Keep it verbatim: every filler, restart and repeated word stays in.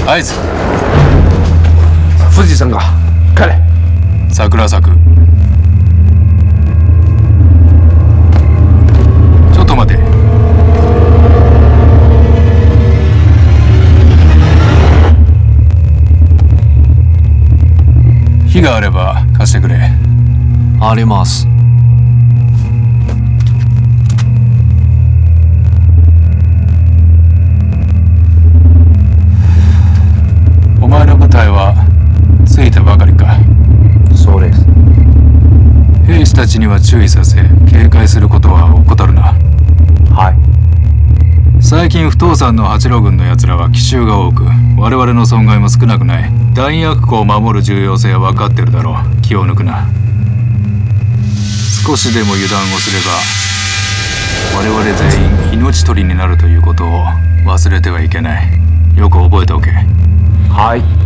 合図。 富士山か。帰れ。 桜咲く。ちょっと待て。火があれば貸してくれ。 あります。 お前の部隊は着いたばかりか。 そうです。 兵士たちには注意させ、警戒することは怠るな。 はい。 最近不動産の八路軍の奴らは奇襲が多く、我々の損害も少なくない。弾薬庫を守る重要性は分かってるだろう。気を抜くな。少しでも油断をすれば我々全員命取りになるということを忘れてはいけない。よく覚えておけ。 はい。